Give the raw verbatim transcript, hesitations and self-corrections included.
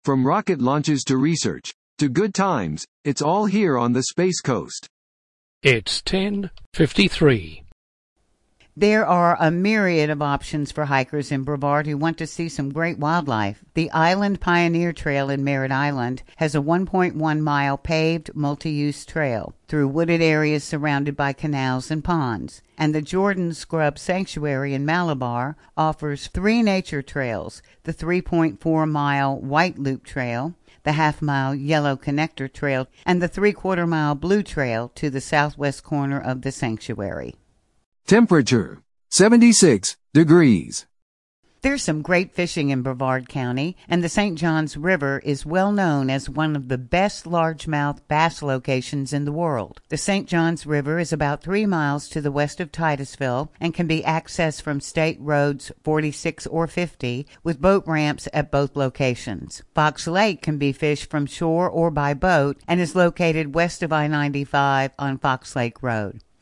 From rocket launches to research, to good times, it's all here on the Space Coast. It's ten fifty-three. There are a myriad of options for hikers in Brevard who want to see some great wildlife. The Island Pioneer Trail in Merritt Island has a one point one mile paved multi-use trail through wooded areas surrounded by canals and ponds. And the Jordan Scrub Sanctuary in Malabar offers three nature trails, the three point four mile White Loop Trail, the half-mile Yellow Connector Trail, and the three-quarter mile Blue Trail to the southwest corner of the sanctuary. Temperature, seventy-six degrees. There's some great fishing in Brevard County, and the Saint Johns River is well known as one of the best largemouth bass locations in the world. The Saint Johns River is about three miles to the west of Titusville and can be accessed from State Roads forty-six or fifty, with boat ramps at both locations. Fox Lake can be fished from shore or by boat and is located west of I ninety-five on Fox Lake Road.